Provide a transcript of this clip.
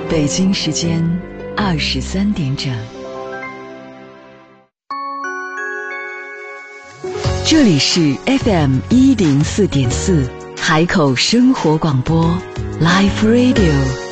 北京时间23点整。这里是 FM 104.4海口生活广播 Life Radio。